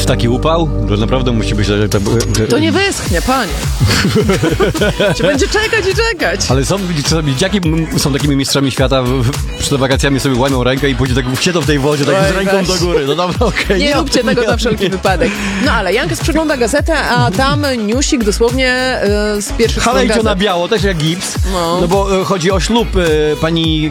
taki upał, to naprawdę musi być... To nie wyschnie, panie. Czy będzie czekać i czekać. Ale dzieciaki są takimi mistrzami świata, przed wakacjami sobie łamią rękę i później tak siedzą w tej wodzie, tak z ręką do góry. No dobra, okej. Nie róbcie tego na wszelki wypadek. No ale Jankes przegląda gazetę, a tam newsik dosłownie z pierwszych stron Halejcio gazet. na biało, też jak gips. No bo chodzi o ślub pani